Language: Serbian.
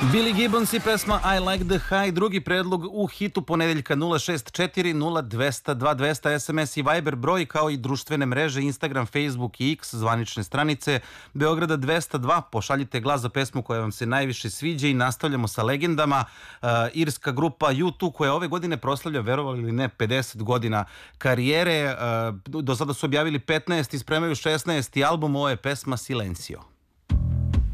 Billy Gibbons i pesma I Like the High, drugi predlog u hitu ponedeljka. 064 0200 2200 SMS i Viber broj, kao i društvene mreže Instagram, Facebook i X, zvanične stranice Beograda 202. Pošaljite glas za pesmu koja vam se najviše sviđa i nastavljamo sa legendama. Irska grupa U2 koja ove godine proslavlja, verovali ili ne, 50 godina karijere. Do sada su objavili 15 i spremaju 16. album. Ovo je pesma Silencio.